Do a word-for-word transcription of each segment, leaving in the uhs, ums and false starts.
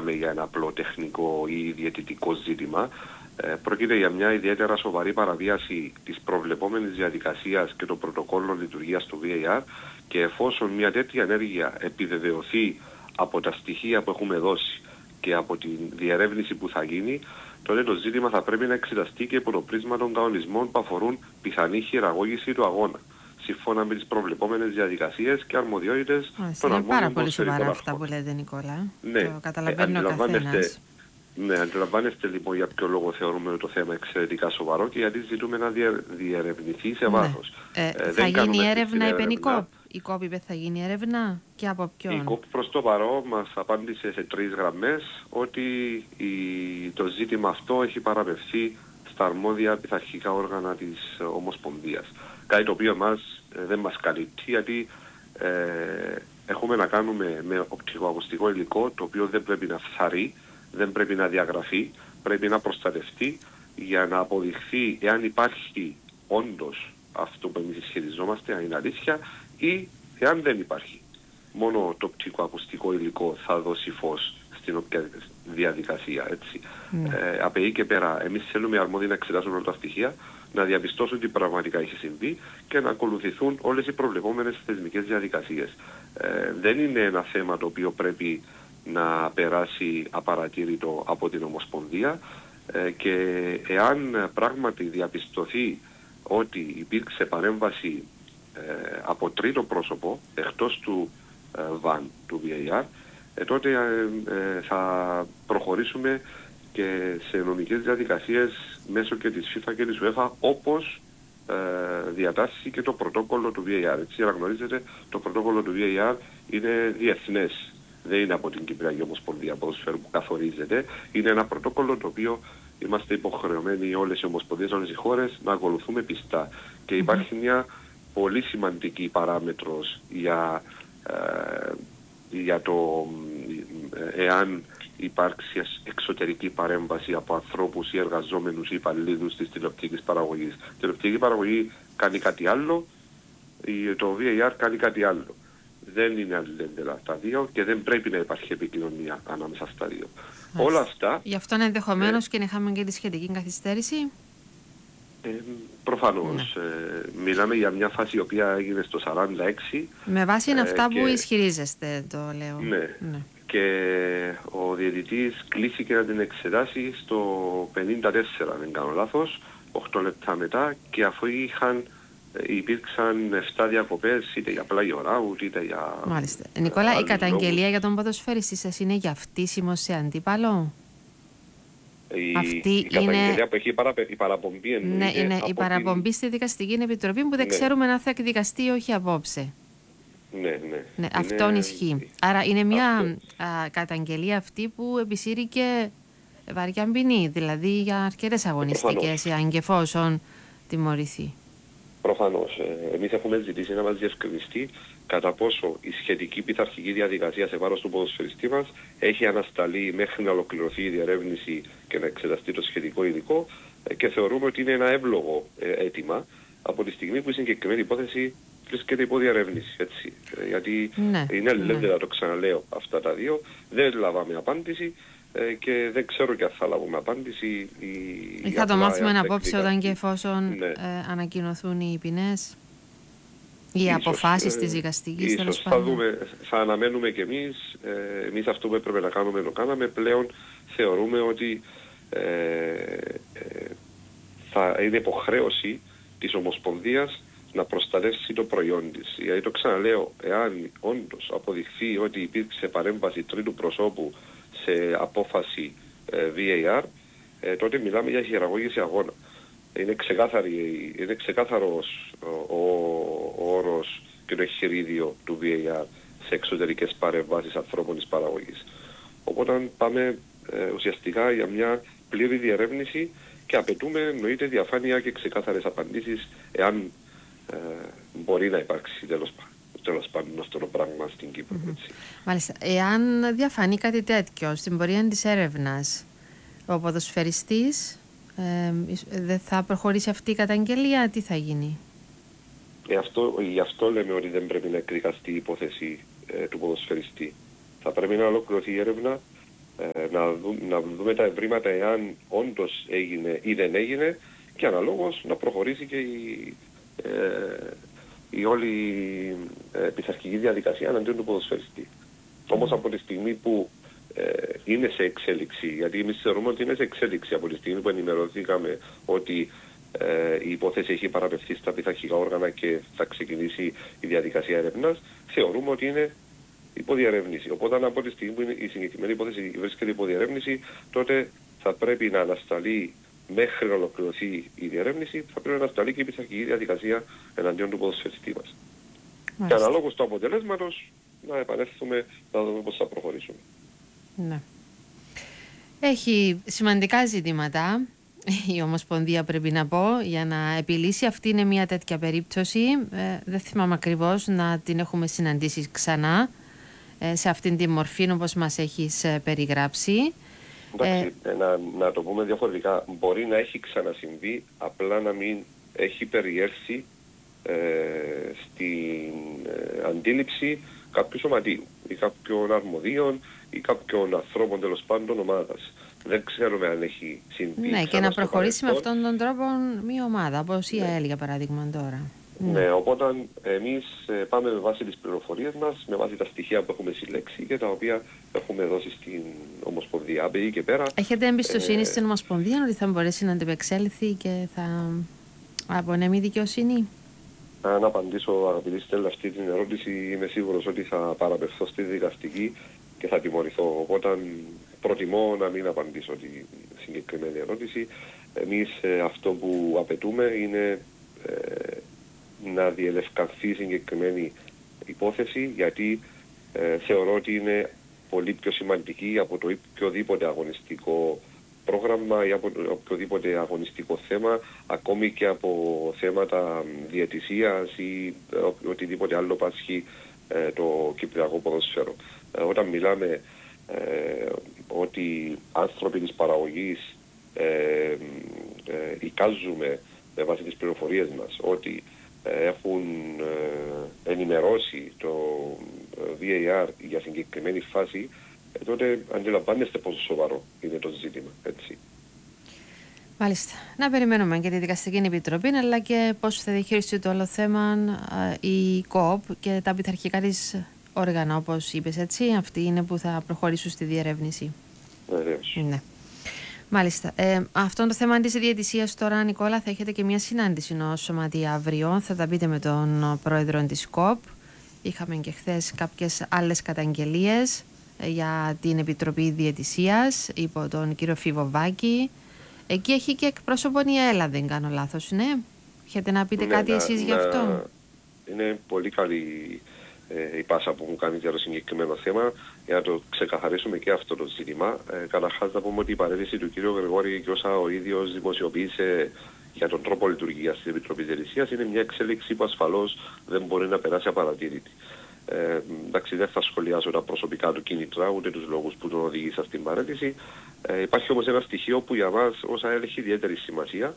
μιλάμε για ένα απλό τεχνικό ή διαιτητικό ζήτημα. Ε, πρόκειται για μια ιδιαίτερα σοβαρή παραβίαση της προβλεπόμενης διαδικασίας και των πρωτοκόλλων λειτουργίας του βι έι αρ, και εφόσον μια τέτοια ενέργεια επιβεβαιωθεί από τα στοιχεία που έχουμε δώσει και από τη διερεύνηση που θα γίνει, τότε το ζήτημα θα πρέπει να εξεταστεί και από το πρίσμα των κανονισμών που αφορούν πιθανή χειραγώγηση του αγώνα, σύμφωνα με τις προβλεπόμενες διαδικασίες και αρμοδιότητες των αρμόδιων. Είναι πάρα πολύ σοβαρά αυτά που λέτε, Νικόλα. Ναι, το καταλαβαίνει ε, ο καθένας. Ναι, αντιλαμβάνεστε λοιπόν για ποιο λόγο θεωρούμε το θέμα εξαιρετικά σοβαρό και γιατί ζητούμε να διερευνηθεί σε βάθος. Ναι. Ε, ε, θα γίνει έρευνα επ' ΕΝΙΚΟΠ. Η ΚΟΠ είπε θα γίνει έρευνα και από ποιον? Η ΚΟΠ προς το παρόν μας απάντησε σε τρεις γραμμές ότι η, το ζήτημα αυτό έχει παραπευθεί στα αρμόδια πειθαρχικά όργανα της Ομοσπονδίας. Κάτι το οποίο μας ε, δεν μας καλύπτει, γιατί ε, έχουμε να κάνουμε με οπτικοακουστικό υλικό το οποίο δεν πρέπει να φθαρεί, δεν πρέπει να διαγραφεί, πρέπει να προστατευτεί για να αποδειχθεί εάν υπάρχει όντως αυτό που εμείς ισχυριζόμαστε, αν είναι αλήθεια, ή εάν δεν υπάρχει. Μόνο το οπτικοακουστικό υλικό θα δώσει φως στην οποία διαδικασία, έτσι. Mm. Ε, από εκεί και πέρα, εμείς θέλουμε αρμόδιοι να εξετάσουν όλα τα στοιχεία, να διαπιστώσουν τι πραγματικά έχει συμβεί και να ακολουθηθούν όλες οι προβλεπόμενες θεσμικές διαδικασίες. Ε, δεν είναι ένα θέμα το οποίο πρέπει να περάσει απαρατήρητο από την Ομοσπονδία, ε, και εάν πράγματι διαπιστωθεί ότι υπήρξε παρέμβαση ε, από τρίτο πρόσωπο εκτός του ε, βαν, του βι έι αρ, ε, τότε ε, ε, θα προχωρήσουμε και σε νομικές διαδικασίες μέσω και της FIFA και της UEFA, όπως ε, διατάσσει και το πρωτόκολλο του βι έι αρ. Έτσι, αναγνωρίζετε, το πρωτόκολλο του βι έι αρ είναι διεθνές. Δεν είναι από την Κυπριακή Ομοσπονδία Ποδοσφαίρου που καθορίζεται. Είναι ένα πρωτόκολλο το οποίο είμαστε υποχρεωμένοι όλες οι ομοσπονδίες, όλες οι χώρες να ακολουθούμε πιστά. Και υπάρχει μια πολύ σημαντική παράμετρος για, ε, για το ε, εάν υπάρξει εξωτερική παρέμβαση από ανθρώπους ή εργαζόμενους ή υπαλλήλους της τηλεοπτικής παραγωγής. Η τηλεοπτική παραγωγή κάνει κάτι άλλο, το βι έι αρ κάνει κάτι άλλο. Δεν είναι αλληλένδετα τα δύο και δεν πρέπει να υπάρχει επικοινωνία ανάμεσα στα δύο. Μάλιστα. Όλα αυτά... Γι' αυτό είναι ενδεχομένως ε, και να είχαμε και τη σχετική καθυστέρηση. Ε, προφανώς. Ναι. Ε, μιλάμε για μια φάση η οποία έγινε στο σαράντα έξι. Με βάση είναι ε, αυτά και... που ισχυρίζεστε, το λέω. Ναι. ναι. Και ο διαιτητής κλήθηκε να την εξετάσει στο πενήντα τέσσερα, δεν κάνω λάθος, οκτώ λεπτά μετά, και αφού είχαν... υπήρξαν εφτά διακοπές, είτε για πλάγιο ράουτ, είτε για... Μάλιστα. Νικόλα, η καταγγελία λόγους για τον ποδοσφαιριστή σας είναι για φτύσιμο σε αντίπαλο? Η, Αυτή η είναι... καταγγελία που έχει η, παραπε... η παραπομπή εννοείται. Ναι, είναι η παραπομπή την... στη δικαστική επιτροπή που δεν ναι. ξέρουμε αν θα εκδικαστεί ή όχι απόψε. Ναι, ναι. ναι είναι... αυτόν ισχύει. Άρα είναι μια αυτό... α, καταγγελία αυτή που επισύρει και βαριά ποινή, δηλαδή για αρκετές αγωνιστικές, αν και εφόσον τιμωρηθεί. Προφανώς. Εμείς έχουμε ζητήσει να μας διευκρινιστεί κατά πόσο η σχετική πειθαρχική διαδικασία σε βάρος του ποδοσφαιριστή μας έχει ανασταλεί μέχρι να ολοκληρωθεί η διερεύνηση και να εξεταστεί το σχετικό υλικό, και θεωρούμε ότι είναι ένα εύλογο αίτημα από τη στιγμή που η συγκεκριμένη υπόθεση βρίσκεται υπό διερεύνηση. Έτσι. Γιατί ναι, είναι αλληλένδετα, ναι. το ξαναλέω, αυτά τα δύο. Δεν λάβαμε απάντηση και δεν ξέρω και αν θα λάβουμε απάντηση. Ή θα το μάθουμε απόψε όταν και εφόσον ναι. ε, ανακοινωθούν οι ποινές, οι ίσως, αποφάσεις ε, της δικαστικής. Ίσως θα, δούμε, θα αναμένουμε κι εμείς. Ε, εμείς αυτό που έπρεπε να κάνουμε το κάναμε. Πλέον θεωρούμε ότι ε, ε, θα είναι υποχρέωση της Ομοσπονδίας να προστατεύσει το προϊόν της. Γιατί το ξαναλέω, εάν όντως αποδειχθεί ότι υπήρξε παρέμβαση τρίτου προσώπου σε απόφαση ε, βι έι αρ, ε, τότε μιλάμε για χειραγώγηση αγώνα. Είναι, είναι ξεκάθαρος ο, ο όρος και το εγχειρίδιο του βι έι αρ σε εξωτερικές παρεμβάσεις ανθρώπων της παραγωγής. Οπότε πάμε ε, ουσιαστικά για μια πλήρη διερεύνηση και απαιτούμε εννοείται διαφάνεια και ξεκάθαρες απαντήσεις εάν ε, μπορεί να υπάρξει τέλος πάντων. Τέλος πάντων αυτό το πράγμα στην Κύπρο. Mm-hmm. Έτσι. Μάλιστα. Εάν διαφανεί κάτι τέτοιο στην πορεία της έρευνας, ο ποδοσφαιριστής ε, δεν θα προχωρήσει αυτή η καταγγελία, τι θα γίνει? Ε, αυτό, γι' αυτό λέμε ότι δεν πρέπει να εκδικαστεί η υπόθεση ε, του ποδοσφαιριστή. Θα πρέπει να ολοκληρωθεί η έρευνα ε, να, δου, να δούμε τα ευρήματα εάν όντως έγινε ή δεν έγινε και αναλόγως να προχωρήσει και η, ε, η όλη ε, πειθαρχική διαδικασία εναντίον του ποδοσφαιριστή. Mm. Όμως από τη στιγμή που ε, είναι σε εξέλιξη, γιατί εμείς θεωρούμε ότι είναι σε εξέλιξη από τη στιγμή που ενημερωθήκαμε ότι ε, η υπόθεση έχει παραπευθεί στα πειθαρχικά όργανα και θα ξεκινήσει η διαδικασία έρευνας, θεωρούμε ότι είναι υποδιερεύνηση. Οπότε από τη στιγμή που είναι η συγκεκριμένη υπόθεση βρίσκεται υποδιερεύνηση, τότε θα πρέπει να ανασταλεί μέχρι να ολοκληρωθεί η διερεύνηση, θα πρέπει να ανασταλεί και η πειθαρχική διαδικασία εναντίον του ποδοσφαιριστή μας. Και αναλόγως του αποτελέσματος να επανέλθουμε να δούμε πώς θα προχωρήσουμε. Ναι. Έχει σημαντικά ζητήματα η Ομοσπονδία, πρέπει να πω, για να επιλύσει. Αυτή είναι μια τέτοια περίπτωση. Ε, δεν θυμάμαι ακριβώς να την έχουμε συναντήσει ξανά ε, σε αυτήν τη μορφή όπως μας έχεις ε, περιγράψει. Εντάξει, ε, να, να το πούμε διαφορετικά. Μπορεί να έχει ξανασυμβεί, απλά να μην έχει περιέρθει ε, στην ε, αντίληψη κάποιου σωματείου ή κάποιων αρμοδίων ή κάποιων ανθρώπων, τέλος πάντων, ομάδας. Δεν ξέρουμε αν έχει συμβεί. Ναι, και να προχωρήσει με αυτόν τον τρόπο μια ομάδα, όπως η ΑΕΛ για παράδειγμα τώρα. Ναι, ναι, οπότε εμείς πάμε με βάση τις πληροφορίες μας, με βάση τα στοιχεία που έχουμε συλλέξει και τα οποία έχουμε δώσει στην Ομοσπονδία. Από εκεί και πέρα. Έχετε εμπιστοσύνη ε... στην Ομοσπονδία ότι θα μπορέσει να αντιπεξέλθει και θα απονέμει δικαιοσύνη? Αν απαντήσω, αγαπητή Στέλλα, αυτή την ερώτηση, είμαι σίγουρος ότι θα παραπευθώ στη δικαστική και θα τιμωρηθώ. Οπότε προτιμώ να μην απαντήσω τη συγκεκριμένη ερώτηση. Εμείς ε, αυτό που απαιτούμε είναι ε, να διελευκανθεί η συγκεκριμένη υπόθεση, γιατί ε, θεωρώ ότι είναι πολύ πιο σημαντική από το οποιοδήποτε αγωνιστικό πρόγραμμα ή από οποιοδήποτε αγωνιστικό θέμα, ακόμη και από θέματα διαιτησίας ή ε, οτιδήποτε άλλο πάσχει ε, το κυπριακό ποδοσφαίρο. Ε, όταν μιλάμε ε, ότι άνθρωποι της παραγωγής ε, ε, εικάζουμε με βάση τις πληροφορίες μας ότι ε, έχουν ε, ενημερώσει το βι έι αρ για συγκεκριμένη φάση, ε, τότε αντιλαμβάνεστε πόσο σοβαρό είναι το ζήτημα, έτσι. Μάλιστα. Να περιμένουμε και τη Δικαστική Επιτροπή, αλλά και πώς θα διαχειριστεί το όλο θέμα η ΚΟΠ και τα πειθαρχικά της όργανα, όπως είπες, έτσι. Αυτοί είναι που θα προχωρήσουν στη διερεύνηση. Βεβαίως. Ναι. Μάλιστα. Ε, αυτό το θέμα της διαιτησίας τώρα, Νικόλα, θα έχετε και μια συνάντηση ως σωματεία αύριο. Θα τα πείτε με τον πρόεδρο της ΚΟΠ. Είχαμε και χθες κάποιες άλλες καταγγελίες για την Επιτροπή Διαιτησίας υπό τον κύριο Φιβοβάκη. Εκεί έχει και εκπρόσωπο η ΑΕΛ, δεν κάνω λάθος, ναι. Έχετε να πείτε ναι, κάτι να, εσείς να, γι' αυτό? Είναι πολύ καλή ε, η πάσα που μου κάνει για το συγκεκριμένο θέμα, για να το ξεκαθαρίσουμε και αυτό το ζήτημα. Ε, Καταρχάς να πούμε ότι η παρέμβαση του κύριου Γρηγόρη και όσα ο ίδιος δημοσιοποίησε για τον τρόπο λειτουργίας της Επιτροπής Διαιτησίας είναι μια εξέλιξη που ασφαλώς δεν μπορεί να περάσει απαρατήρητη. Ε, εντάξει, δεν θα σχολιάσω τα προσωπικά του κίνητρα ούτε τους λόγους που τον οδήγησαν στην παρέτηση. Ε, υπάρχει όμως ένα στοιχείο που για μας όσα έχει ιδιαίτερη σημασία.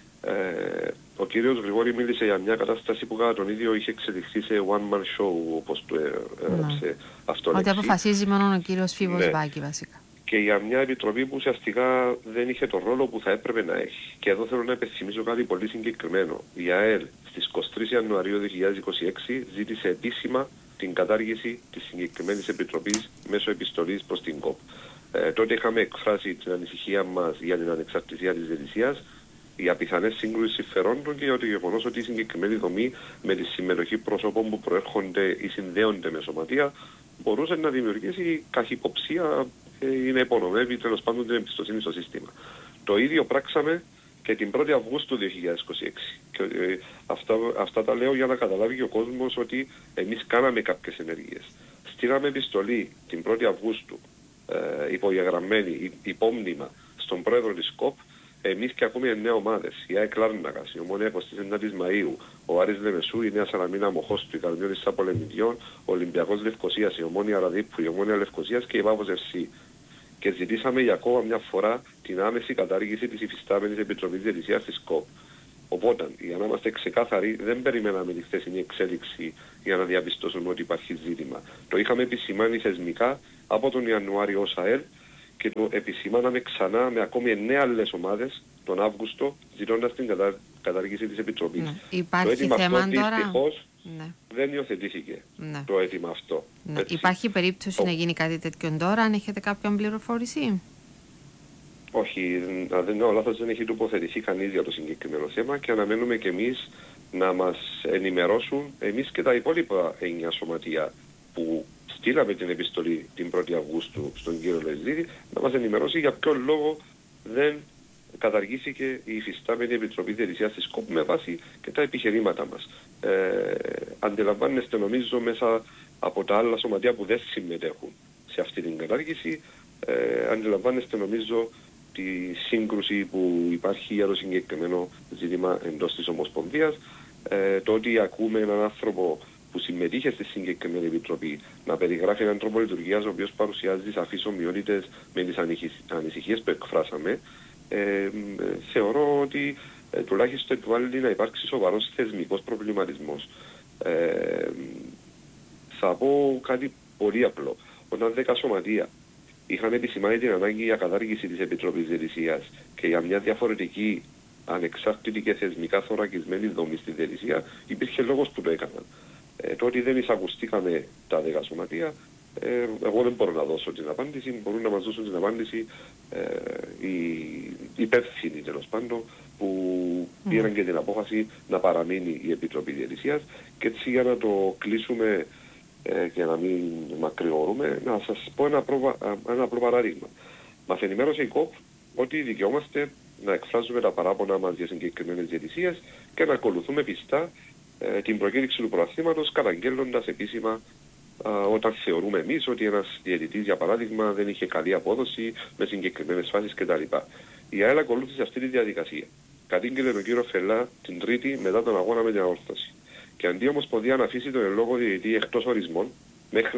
Ε, ο κύριος Γρηγόρη μίλησε για μια κατάσταση που κατά τον ίδιο είχε εξελιχθεί σε one man show, όπως το έγραψε αυτό. Ότι αποφασίζει μόνο ο κύριος Φιβοβάκη, ναι, βασικά. Και για μια επιτροπή που ουσιαστικά δεν είχε τον ρόλο που θα έπρεπε να έχει. Και εδώ θέλω να υπενθυμίσω κάτι πολύ συγκεκριμένο. Η ΑΕΛ στις είκοσι τρεις Ιανουαρίου δύο χιλιάδες είκοσι έξι ζήτησε επίσημα την κατάργηση της συγκεκριμένης επιτροπής μέσω επιστολής προς την ΚΟΠ. Ε, τότε είχαμε εκφράσει την ανησυχία μας για την ανεξαρτησία της διαιτησίας, για πιθανές σύγκρουσεις συμφερόντων και για το γεγονός ότι η συγκεκριμένη δομή με τη συμμετοχή προσώπων που προέρχονται ή συνδέονται με σωματεία μπορούσε να δημιουργήσει καχυποψία ή να υπονομεύει τέλος πάντων την εμπιστοσύνη στο σύστημα. Το ίδιο πράξαμε και την πρώτη Αυγούστου δύο χιλιάδες είκοσι έξι. Και, ε, αυτά, αυτά τα λέω για να καταλάβει και ο κόσμος ότι εμείς κάναμε κάποιες ενέργειες. Στείλαμε επιστολή την πρώτη Αυγούστου ε, υπογεγραμμένη, υπόμνημα στον πρόεδρο της ΚΟΠ, εμείς και ακόμη εννέα ομάδες. Η ΑΕΚ Λάρνακας, η Ομόνια εικοστή ένατη Μαΐου, ο Άρης Λεμεσού, η Νέα Σαλαμίνα Μοχώστου, η Καρμιώτης Σαπολεμιδιών, ο Ολυμπιακός Λευκωσίας, η Ομόνια Ραδίππου, η Ομόνια Λευκωσίας και η Βάβος Ευσύ. Και ζητήσαμε για ακόμα μια φορά την άμεση κατάργηση της υφιστάμενης Επιτροπής Διαιτησίας της ΚΟΠ. Οπότε, για να είμαστε ξεκάθαροι, δεν περιμέναμε τη χθεσινή εξέλιξη για να διαπιστώσουμε ότι υπάρχει ζήτημα. Το είχαμε επισημάνει θεσμικά από τον Ιανουάριο ως ΑΕΛ και το επισήμαναμε ξανά με ακόμη εννέα άλλες ομάδες τον Αύγουστο, ζητώντας την κατα... καταργήση της Επιτροπής. Ναι. Υπάρχει το αίτημα θέμα αυτό τώρα. δυστυχώς Ναι. δεν υιοθετήθηκε Ναι. το αίτημα αυτό. Ναι. Υπάρχει περίπτωση το... να γίνει κάτι τέτοιο τώρα, αν έχετε κάποια πληροφόρηση? Όχι, αν δεν είναι ο λάθος, δεν έχει τοποθετηθεί κανείς για το συγκεκριμένο θέμα και αναμένουμε και εμείς να μας ενημερώσουν, εμείς και τα υπόλοιπα εννιά σωματεία που στείλαμε την επιστολή την πρώτη Αυγούστου στον κύριο Λεσδίδη, να μας ενημερώσει για ποιο λόγο δεν καταργήθηκε η υφιστάμενη Επιτροπή Διαιτησίας της ΚΟΠ με βάση και τα επιχειρήματα μας. Ε, αντιλαμβάνεστε νομίζω μέσα από τα άλλα σωματεία που δεν συμμετέχουν σε αυτή την κατάργηση, ε, αντιλαμβάνεστε νομίζω τη σύγκρουση που υπάρχει για το συγκεκριμένο ζήτημα εντός της Ομοσπονδίας. Ε, το ότι ακούμε έναν άνθρωπο που συμμετείχε στη συγκεκριμένη επιτροπή να περιγράφει έναν τρόπο λειτουργίας ο οποίος παρουσιάζει σαφείς ομοιότητες με τις ανησυχίες που εκφράσαμε, ε, θεωρώ ότι ε, τουλάχιστον επιβάλλει να υπάρξει σοβαρός θεσμικός προβληματισμός. Ε, θα πω κάτι πολύ απλό. Όταν δέκα σωματεία είχαν επισημάνει την ανάγκη για κατάργηση της Επιτροπής Διαιτησίας και για μια διαφορετική, ανεξάρτητη και θεσμικά θωρακισμένη δομή στη διαιτησία, υπήρχε λόγος που το έκαναν. Ε, το ότι δεν εισακουστήκαμε τα δέκα σωματεία, ε, εγώ δεν μπορώ να δώσω την απάντηση, μπορούν να μας δώσουν την απάντηση ε, οι υπεύθυνοι τέλος πάντων που mm. πήραν και την απόφαση να παραμείνει η Επιτροπή Διαιτησίας. Και έτσι για να το κλείσουμε ε, και να μην μακριωρούμε, να σας πω ένα, προβα, ένα απλό παράδειγμα. Μας ενημέρωσε η ΚΟΠ ότι δικαιούμαστε να εκφράζουμε τα παράπονα μας για συγκεκριμένες διαιτησίες και να ακολουθούμε πιστά ε, την προκήρυξη του πρωταθλήματος, καταγγέλλοντας επίσημα α, όταν θεωρούμε εμείς ότι ένας διαιτητής, για παράδειγμα, δεν είχε καλή απόδοση με συγκεκριμένες φάσεις κτλ. Η ΑΕΛ ακολούθησε αυτή τη διαδικασία. Κατήγγειλε τον κύριο Φελά την Τρίτη μετά τον αγώνα με την Αόρθωση. Και αντί η Ομοσπονδία να αφήσει τον εν λόγω διαιτητή εκτός ορισμών, μέχρι